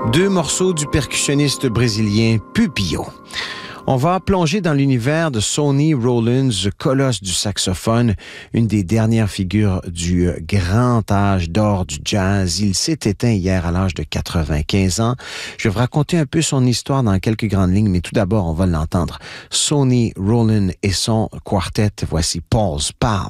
Deux morceaux du percussionniste brésilien Pupillo. On va plonger dans l'univers de Sonny Rollins, colosse du saxophone, une des dernières figures du grand âge d'or du jazz. Il s'est éteint hier à l'âge de 95 ans. Je vais vous raconter un peu son histoire dans quelques grandes lignes, mais tout d'abord, on va l'entendre. Sonny Rollins et son quartet, voici Paul's Pal.